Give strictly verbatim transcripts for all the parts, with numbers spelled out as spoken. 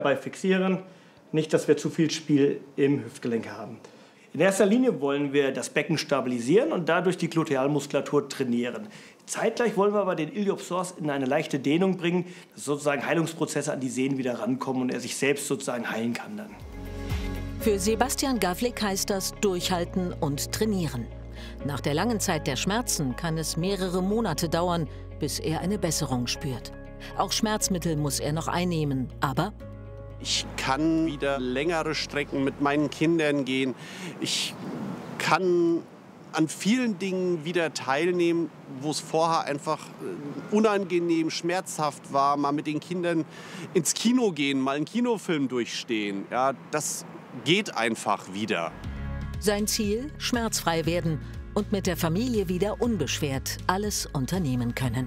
Bei Fixieren nicht, dass wir zu viel Spiel im Hüftgelenk haben. In erster Linie wollen wir das Becken stabilisieren und dadurch die Glutealmuskulatur trainieren. Zeitgleich wollen wir aber den Iliopsoas in eine leichte Dehnung bringen, dass sozusagen Heilungsprozesse an die Sehnen wieder rankommen und er sich selbst sozusagen heilen kann dann. Für Sebastian Gawlik heißt das durchhalten und trainieren. Nach der langen Zeit der Schmerzen kann es mehrere Monate dauern, bis er eine Besserung spürt. Auch Schmerzmittel muss er noch einnehmen, aber ich kann wieder längere Strecken mit meinen Kindern gehen. Ich kann an vielen Dingen wieder teilnehmen, wo es vorher einfach unangenehm, schmerzhaft war. Mal mit den Kindern ins Kino gehen, mal einen Kinofilm durchstehen. Ja, das geht einfach wieder. Sein Ziel: schmerzfrei werden und mit der Familie wieder unbeschwert alles unternehmen können.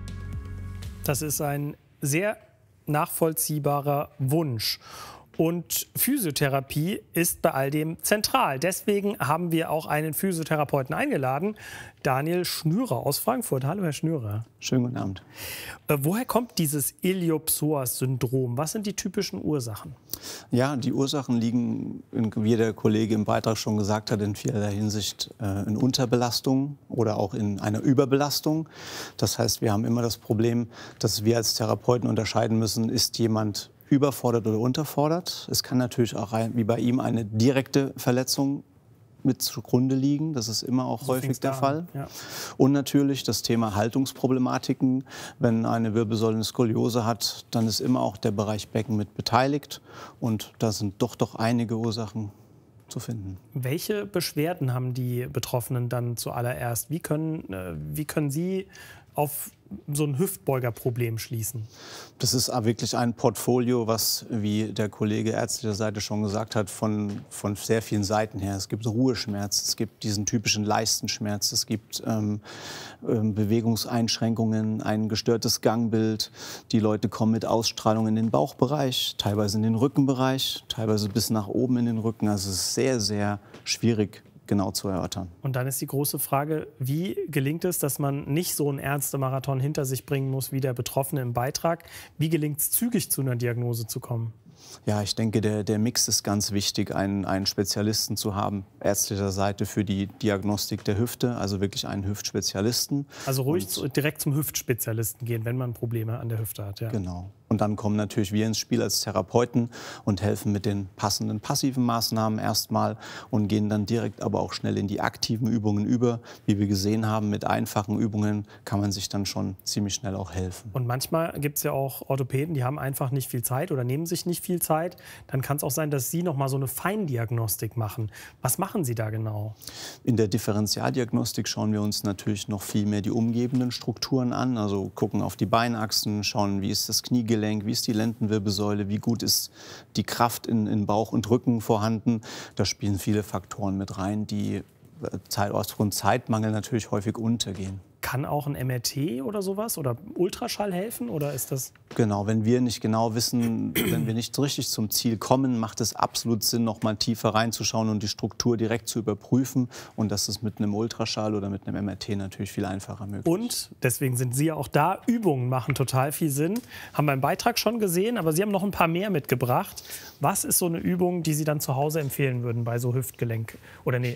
Das ist ein sehr nachvollziehbarer Wunsch. Und Physiotherapie ist bei all dem zentral. Deswegen haben wir auch einen Physiotherapeuten eingeladen, Daniel Schnürer aus Frankfurt. Hallo, Herr Schnürer. Schönen guten Abend. Äh, woher kommt dieses Iliopsoas-Syndrom? Was sind die typischen Ursachen? Ja, die Ursachen liegen, wie der Kollege im Beitrag schon gesagt hat, in vielerlei Hinsicht äh, in Unterbelastung oder auch in einer Überbelastung. Das heißt, wir haben immer das Problem, dass wir als Therapeuten unterscheiden müssen, ist jemand überfordert oder unterfordert. Es kann natürlich auch, wie bei ihm, eine direkte Verletzung mit zugrunde liegen. Das ist immer auch so häufig der Fall. Ja. Und natürlich das Thema Haltungsproblematiken. Wenn eine Wirbelsäule eine Skoliose hat, dann ist immer auch der Bereich Becken mit beteiligt. Und da sind doch doch einige Ursachen zu finden. Welche Beschwerden haben die Betroffenen dann zuallererst? Wie können, äh, wie können Sie auf so ein Hüftbeugerproblem schließen? Das ist wirklich ein Portfolio, was, wie der Kollege ärztlicher Seite schon gesagt hat, von, von sehr vielen Seiten her. Es gibt Ruheschmerz, es gibt diesen typischen Leistenschmerz, es gibt ähm, ähm, Bewegungseinschränkungen, ein gestörtes Gangbild. Die Leute kommen mit Ausstrahlung in den Bauchbereich, teilweise in den Rückenbereich, teilweise bis nach oben in den Rücken. Also es ist sehr, sehr schwierig genau zu erörtern. Und dann ist die große Frage, wie gelingt es, dass man nicht so einen Ärztemarathon hinter sich bringen muss wie der Betroffene im Beitrag? Wie gelingt es, zügig zu einer Diagnose zu kommen? Ja, ich denke, der, der Mix ist ganz wichtig, einen, einen Spezialisten zu haben, ärztlicher Seite für die Diagnostik der Hüfte, also wirklich einen Hüftspezialisten. Also ruhig zu, direkt zum Hüftspezialisten gehen, wenn man Probleme an der Hüfte hat. Ja. Genau. Und dann kommen natürlich wir ins Spiel als Therapeuten und helfen mit den passenden passiven Maßnahmen erstmal und gehen dann direkt aber auch schnell in die aktiven Übungen über. Wie wir gesehen haben, mit einfachen Übungen kann man sich dann schon ziemlich schnell auch helfen. Und manchmal gibt es ja auch Orthopäden, die haben einfach nicht viel Zeit oder nehmen sich nicht viel Zeit. Dann kann es auch sein, dass Sie noch mal so eine Feindiagnostik machen. Was machen Sie da genau? In der Differentialdiagnostik schauen wir uns natürlich noch viel mehr die umgebenden Strukturen an. Also gucken auf die Beinachsen, schauen, wie ist das Kniegelenk, wie ist die Lendenwirbelsäule, wie gut ist die Kraft in, in Bauch und Rücken vorhanden. Da spielen viele Faktoren mit rein, die aufgrund Zeitmangel natürlich häufig untergehen. Kann auch ein M R T oder sowas oder Ultraschall helfen, oder ist das? Genau, wenn wir nicht genau wissen, wenn wir nicht richtig zum Ziel kommen, macht es absolut Sinn, noch mal tiefer reinzuschauen und die Struktur direkt zu überprüfen. Und das ist mit einem Ultraschall oder mit einem M R T natürlich viel einfacher möglich. Und deswegen sind Sie ja auch da. Übungen machen total viel Sinn. Haben wir im Beitrag schon gesehen, aber Sie haben noch ein paar mehr mitgebracht. Was ist so eine Übung, die Sie dann zu Hause empfehlen würden bei so Hüftgelenk oder nee,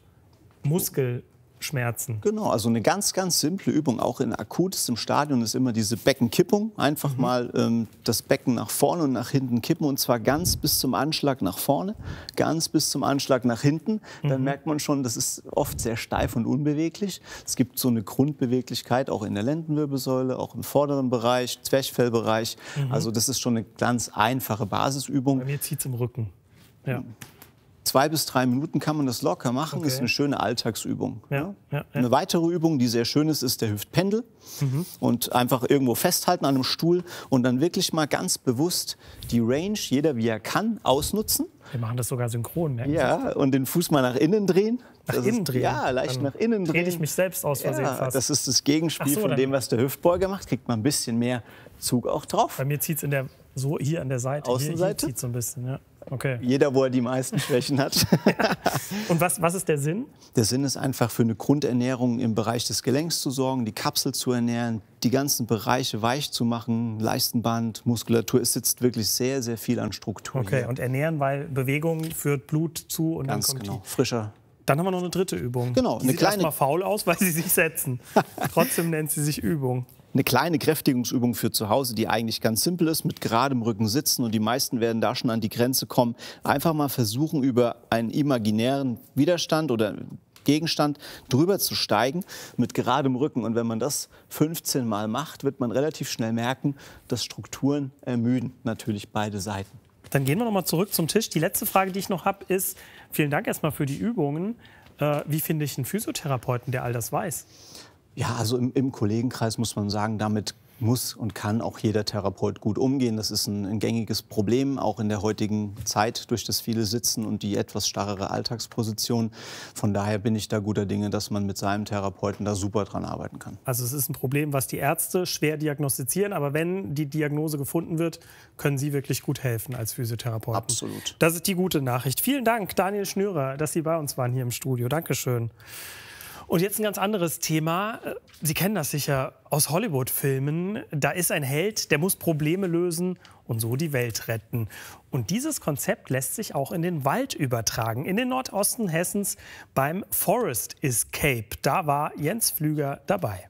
Hüftmuskel? Schmerzen. Genau, also eine ganz, ganz simple Übung, auch in akutestem Stadium, ist immer diese Beckenkippung. Einfach mhm. mal ähm, das Becken nach vorne und nach hinten kippen, und zwar ganz bis zum Anschlag nach vorne, ganz bis zum Anschlag nach hinten. Dann mhm. merkt man schon, das ist oft sehr steif und unbeweglich. Es gibt so eine Grundbeweglichkeit auch in der Lendenwirbelsäule, auch im vorderen Bereich, Zwerchfellbereich. Mhm. Also das ist schon eine ganz einfache Basisübung. Bei mir zieht es im Rücken. Ja. Zwei bis drei Minuten kann man das locker machen. Okay. Das ist eine schöne Alltagsübung. Ja, ja, ja. Eine weitere Übung, die sehr schön ist, ist der Hüftpendel. Mhm. Und einfach irgendwo festhalten an einem Stuhl und dann wirklich mal ganz bewusst die Range, jeder wie er kann, ausnutzen. Wir machen das sogar synchron, merken Sie? Ja, und den Fuß mal nach innen drehen. Nach das innen ist, drehen? Ja, leicht dann nach innen drehen. Drehe ich mich selbst aus Versehen ja, fast. Das ist das Gegenspiel so, von dem, was der Hüftbeuger macht. Kriegt man ein bisschen mehr Zug auch drauf. Bei mir zieht es in der, so hier an der Seite. Außenseite? Hier, hier zieht so ein bisschen, ja. Okay. Jeder, wo er die meisten Schwächen hat. Ja. Und was, was ist der Sinn? Der Sinn ist einfach für eine Grundernährung im Bereich des Gelenks zu sorgen, die Kapsel zu ernähren, die ganzen Bereiche weich zu machen, Leistenband, Muskulatur. Es sitzt wirklich sehr, sehr viel an Struktur. Okay, hier. und ernähren, weil Bewegung führt Blut zu und Ganz dann kommt genau, die. frischer. Dann haben wir noch eine dritte Übung. Genau, die eine sieht kleine- erstmal faul aus, weil sie sich setzen. Trotzdem nennt sie sich Übung. Eine kleine Kräftigungsübung für zu Hause, die eigentlich ganz simpel ist, mit geradem Rücken sitzen. Und die meisten werden da schon an die Grenze kommen. Einfach mal versuchen, über einen imaginären Widerstand oder Gegenstand drüber zu steigen mit geradem Rücken. Und wenn man das fünfzehn Mal macht, wird man relativ schnell merken, dass Strukturen ermüden. Natürlich beide Seiten. Dann gehen wir noch mal zurück zum Tisch. Die letzte Frage, die ich noch habe, ist, vielen Dank erstmal für die Übungen. Äh, wie finde ich einen Physiotherapeuten, der all das weiß? Ja, also im, im Kollegenkreis muss man sagen, damit muss und kann auch jeder Therapeut gut umgehen. Das ist ein, ein gängiges Problem, auch in der heutigen Zeit durch das viele Sitzen und die etwas starrere Alltagsposition. Von daher bin ich da guter Dinge, dass man mit seinem Therapeuten da super dran arbeiten kann. Also es ist ein Problem, was die Ärzte schwer diagnostizieren. Aber wenn die Diagnose gefunden wird, können Sie wirklich gut helfen als Physiotherapeuten. Absolut. Das ist die gute Nachricht. Vielen Dank, Daniel Schnürer, dass Sie bei uns waren hier im Studio. Dankeschön. Und jetzt ein ganz anderes Thema. Sie kennen das sicher aus Hollywood-Filmen. Da ist ein Held, der muss Probleme lösen und so die Welt retten. Und dieses Konzept lässt sich auch in den Wald übertragen. In den Nordosten Hessens beim Forest Escape. Da war Jens Pflüger dabei.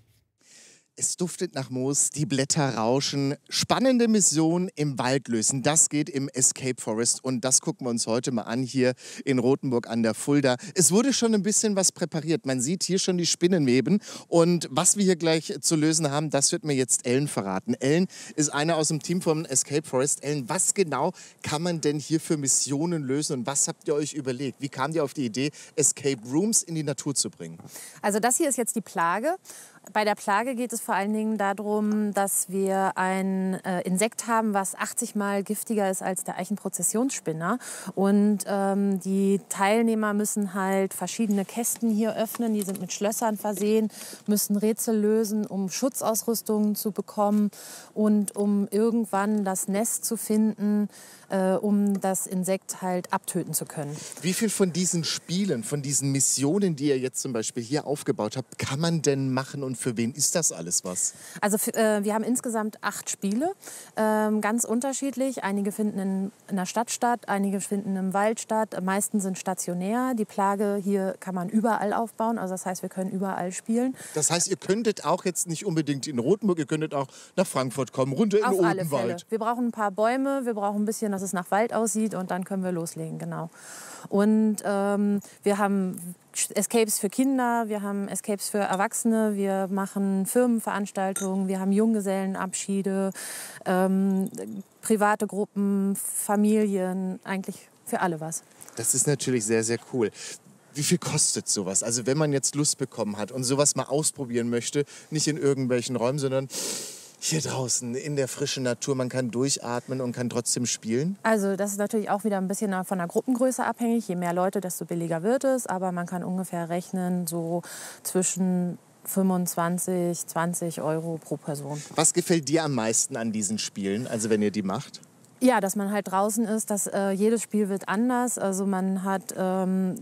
Es duftet nach Moos, die Blätter rauschen. Spannende Mission im Wald lösen. Das geht im Escape Forest und das gucken wir uns heute mal an hier in Rothenburg an der Fulda. Es wurde schon ein bisschen was präpariert. Man sieht hier schon die Spinnenweben und was wir hier gleich zu lösen haben, das wird mir jetzt Ellen verraten. Ellen ist eine aus dem Team vom Escape Forest. Ellen, was genau kann man denn hier für Missionen lösen und was habt ihr euch überlegt? Wie kamt ihr auf die Idee, Escape Rooms in die Natur zu bringen? Also das hier ist jetzt die Plage. Bei der Plage geht es vor allen Dingen darum, dass wir ein äh, Insekt haben, was achtzig Mal giftiger ist als der Eichenprozessionsspinner. Und ähm, die Teilnehmer müssen halt verschiedene Kästen hier öffnen. Die sind mit Schlössern versehen, müssen Rätsel lösen, um Schutzausrüstungen zu bekommen und um irgendwann das Nest zu finden, äh, um das Insekt halt abtöten zu können. Wie viel von diesen Spielen, von diesen Missionen, die ihr jetzt zum Beispiel hier aufgebaut habt, kann man denn machen und für wen ist das alles was? Also äh, wir haben insgesamt acht Spiele, ähm, ganz unterschiedlich. Einige finden in, in der Stadt statt, einige finden im Wald statt. Am meisten sind stationär. Die Plage hier kann man überall aufbauen, also das heißt, wir können überall spielen. Das heißt, ihr könntet auch jetzt nicht unbedingt in Rothenburg, ihr könntet auch nach Frankfurt kommen, runter in den Auf alle Fälle. Odenwald. Wir brauchen ein paar Bäume, wir brauchen ein bisschen, dass es nach Wald aussieht und dann können wir loslegen, genau. Und ähm, wir haben Escapes für Kinder, wir haben Escapes für Erwachsene, wir machen Firmenveranstaltungen, wir haben Junggesellenabschiede, ähm, private Gruppen, Familien, eigentlich für alle was. Das ist natürlich sehr, sehr cool. Wie viel kostet sowas? Also wenn man jetzt Lust bekommen hat und sowas mal ausprobieren möchte, nicht in irgendwelchen Räumen, sondern hier draußen in der frischen Natur, man kann durchatmen und kann trotzdem spielen? Also das ist natürlich auch wieder ein bisschen von der Gruppengröße abhängig. Je mehr Leute, desto billiger wird es. Aber man kann ungefähr rechnen, so zwischen fünfundzwanzig, zwanzig Euro pro Person. Was gefällt dir am meisten an diesen Spielen, also wenn ihr die macht? Ja, dass man halt draußen ist, dass äh, jedes Spiel wird anders. Also man hat ähm,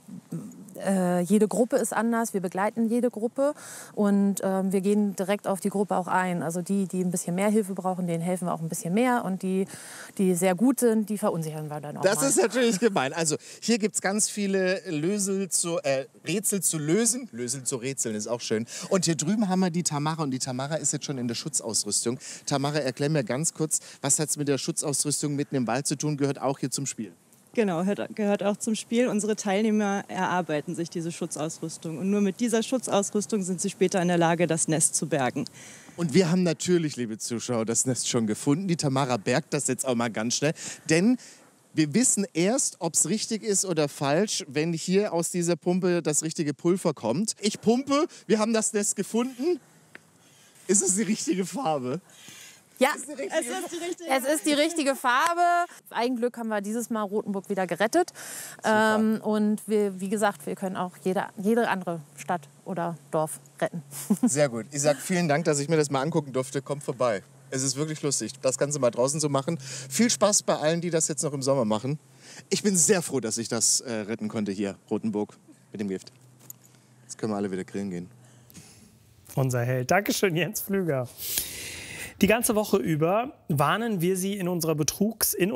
äh, jede Gruppe ist anders. Wir begleiten jede Gruppe und ähm, wir gehen direkt auf die Gruppe auch ein. Also die, die ein bisschen mehr Hilfe brauchen, denen helfen wir auch ein bisschen mehr und die, die sehr gut sind, die verunsichern wir dann auch Das mal. ist natürlich gemein. Also hier gibt es ganz viele Lösel zu, äh, Rätsel zu lösen. Lösel zu rätseln ist auch schön. Und hier drüben haben wir die Tamara und die Tamara ist jetzt schon in der Schutzausrüstung. Tamara, erklär mir ganz kurz, was hat es mit der Schutzausrüstung mitten im Wald zu tun? Gehört auch hier zum Spiel. Genau, gehört auch zum Spiel. Unsere Teilnehmer erarbeiten sich diese Schutzausrüstung. Und nur mit dieser Schutzausrüstung sind sie später in der Lage, das Nest zu bergen. Und wir haben natürlich, liebe Zuschauer, das Nest schon gefunden. Die Tamara bergt das jetzt auch mal ganz schnell. Denn wir wissen erst, ob es richtig ist oder falsch, wenn hier aus dieser Pumpe das richtige Pulver kommt. Ich pumpe, wir haben das Nest gefunden. Ist es die richtige Farbe? Ja, Es ist die richtige es ist die richtige Farbe. Ein Glück haben wir dieses Mal Rothenburg wieder gerettet. Ähm, und wir, wie gesagt, wir können auch jede, jede andere Stadt oder Dorf retten. Sehr gut. Ich sage vielen Dank, dass ich mir das mal angucken durfte. Kommt vorbei. Es ist wirklich lustig, das Ganze mal draußen zu machen. Viel Spaß bei allen, die das jetzt noch im Sommer machen. Ich bin sehr froh, dass ich das äh, retten konnte hier, Rothenburg, mit dem Gift. Jetzt können wir alle wieder grillen gehen. Unser Held. Dankeschön, Jens Pflüger. Die ganze Woche über warnen wir Sie in unserer Betrugs in